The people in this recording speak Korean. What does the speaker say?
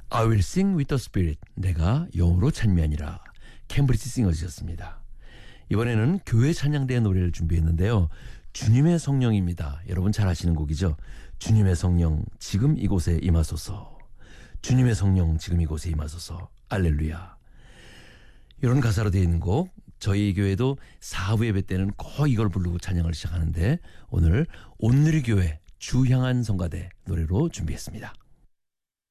I will sing with the spirit. 내가 영으로 찬미하니라. 캠브리지 싱어즈였습니다. 이번에는 교회 찬양대의 노래를 준비했는데요. 주님의 성령입니다. 여러분 잘 아시는 곡이죠. 주님의 성령 지금 이곳에 임하소서. 주님의 성령 지금 이곳에 임하소서. 알렐루야. 이런 가사로 되어 있는 곡, 저희 교회도 사부 예배 때는 거의 이걸 부르고 찬양을 시작하는데 오늘 온누리교회 주향한 성가대 노래로 준비했습니다.